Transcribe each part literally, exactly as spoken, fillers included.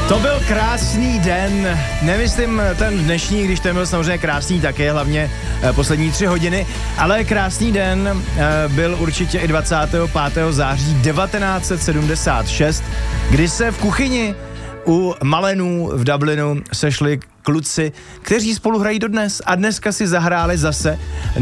To byl krásný den, nemyslím ten dnešní, když ten byl samozřejmě krásný taky, hlavně poslední tři hodiny, ale krásný den byl určitě i dvacátého pátého září devatenáct set sedmdesát šest, kdy se v kuchyni u Malenů v Dublinu sešli kluci, kteří spolu hrají dodnes a dneska si zahráli zase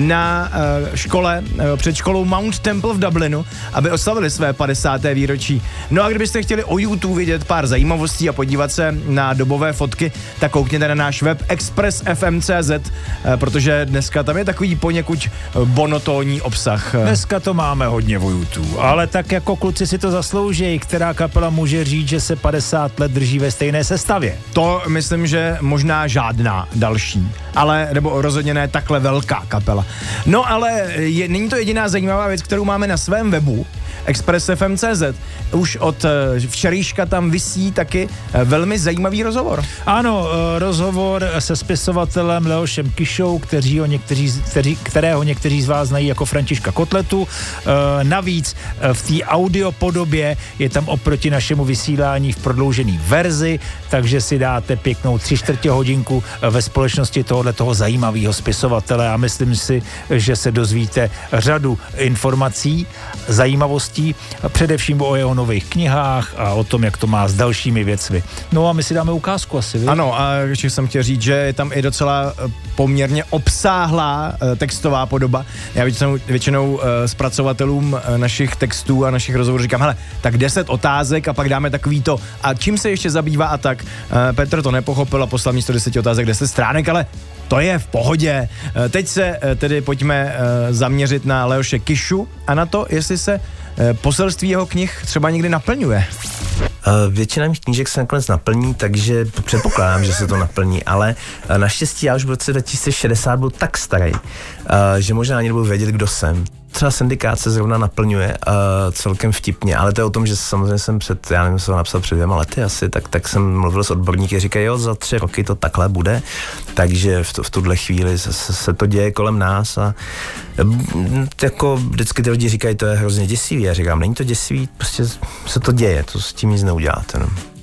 na uh, škole, uh, před školou Mount Temple v Dublinu, aby oslavili své padesáté výročí. No a kdybyste chtěli o YouTube vidět pár zajímavostí a podívat se na dobové fotky, tak koukněte na náš web express f m tečka c z, uh, protože dneska tam je takový poněkud monotónní obsah. Dneska to máme hodně o YouTube, ale tak jako kluci si to zaslouží, která kapela může říct, že se padesát let drží ve stejné sestavě. To myslím, že možná žádná další, ale nebo rozhodně ne takhle velká kapela. No ale je, není to jediná zajímavá věc, kterou máme na svém webu express f m tečka c z. Už od včerejška tam visí taky velmi zajímavý rozhovor. Ano, rozhovor se spisovatelem Leošem Kišou, kteří ho někteří, kteří, kterého někteří z vás znají jako Františka Kotletu. Navíc v té audio podobě je tam oproti našemu vysílání v prodloužený verzi, takže si dáte pěknou tři čtvrtě hodinku ve společnosti tohoto zajímavého spisovatele a myslím si, že se dozvíte řadu informací, zajímavostí, především o jeho nových knihách a o tom, jak to má s dalšími věcmi. No a my si dáme ukázku asi, víš? Ano, a ještě jsem chtěl říct, že je tam i docela poměrně obsáhlá textová podoba. Já většinou, většinou zpracovatelům našich textů a našich rozhovorů říkám, hele, tak deset otázek a pak dáme takový to, a čím se ještě zabývá a tak. Petr to nepochopil a poslal místo deseti otázek deset stránek, ale to je v pohodě. Teď se tedy pojďme zaměřit na Leoše Kišu a na to, jestli se poselství jeho knih třeba někdy naplňuje. Většina mých knížek se nakonec naplní, takže předpokládám, že se to naplní, ale naštěstí já už v roce dva tisíce šedesát byl tak starý, že možná ani nebudu vědět, kdo jsem. Třeba Syndikát se zrovna naplňuje uh, celkem vtipně, ale to je o tom, že samozřejmě jsem před, já nevím, co napsal před dvěma lety asi, tak, tak jsem mluvil s odborníky, říkají, jo, za tři roky to takhle bude, takže v, to, v tuhle chvíli se, se to děje kolem nás a jako vždycky ty lidi říkají, to je hrozně děsivý, já říkám, není to děsivý, prostě se to děje, to s tím nic neuděláte, no.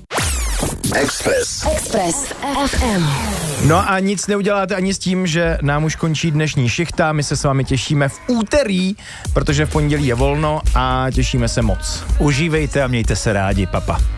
Express. Express ef em. No a nic neuděláte ani s tím, že nám už končí dnešní šichta. My se s vámi těšíme v úterý, protože v pondělí je volno a těšíme se moc. Užívejte a mějte se rádi, papa.